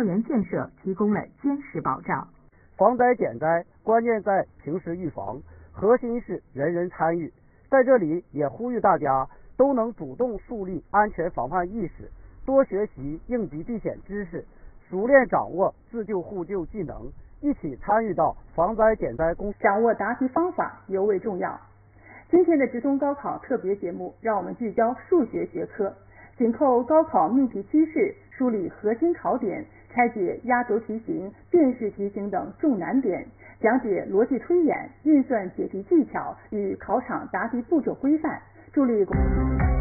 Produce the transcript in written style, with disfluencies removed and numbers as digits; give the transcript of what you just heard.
校园建设提供了坚实保障。 防灾减灾关键在平时预防，核心是人人参与。在这里也呼吁大家都能主动树立安全防范意识，多学习应急避险知识，熟练掌握自救互救技能，一起参与到防灾减灾工作。 掌握答题方法尤为重要。今天的直通高考特别节目，让我们聚焦数学学科，紧扣高考命题趋势，梳理核心考点，拆解压轴题型、辨识题型等重难点，讲解逻辑推演、运算解题技巧与考场答题步骤规范，助力。